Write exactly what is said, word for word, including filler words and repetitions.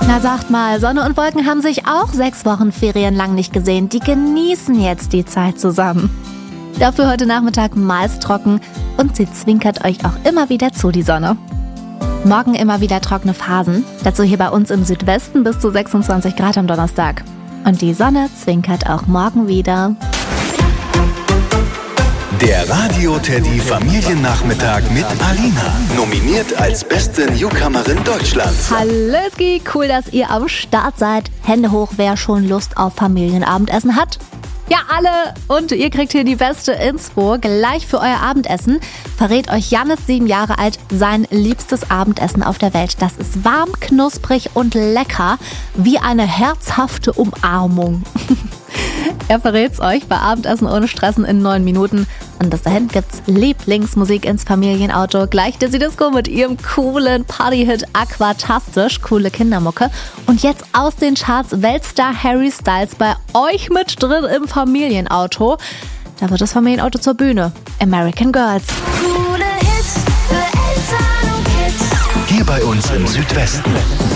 Na sagt mal, Sonne und Wolken haben sich auch sechs Wochen Ferien lang nicht gesehen. Die genießen jetzt die Zeit zusammen. Dafür heute Nachmittag meist trocken und sie zwinkert euch auch immer wieder zu, die Sonne. Morgen immer wieder trockene Phasen. Dazu hier bei uns im Südwesten bis zu sechsundzwanzig Grad am Donnerstag. Und die Sonne zwinkert auch morgen wieder. Der Radio-Teddy Familiennachmittag mit Alina. Nominiert als beste Newcomerin Deutschlands. Hallöski, cool, dass ihr am Start seid. Hände hoch, wer schon Lust auf Familienabendessen hat. Ja, alle. Und ihr kriegt hier die beste Inspo. Gleich für euer Abendessen verrät euch Jannis, sieben Jahre alt, sein liebstes Abendessen auf der Welt. Das ist warm, knusprig und lecker, wie eine herzhafte Umarmung. Er verrät's euch bei Abendessen ohne Stressen in neun Minuten. Und bis dahin gibt's Lieblingsmusik ins Familienauto. Gleich Dizzy Disco mit ihrem coolen Partyhit Aquatastisch. Coole Kindermucke. Und jetzt aus den Charts Weltstar Harry Styles bei euch mit drin im Familienauto. Da wird das Familienauto zur Bühne. American Girls. Coole Hits für Eltern und Kids. Hier bei uns im Südwesten.